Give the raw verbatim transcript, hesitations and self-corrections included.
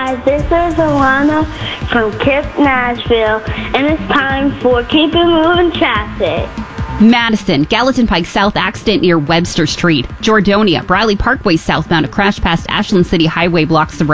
guys, this is Alana from Kip, Nashville, and it's time for Keep It Moving Traffic. Madison, Gallatin Pike South accident near Webster Street. Jordonia, Briley Parkway southbound, a crash past Ashland City Highway blocks the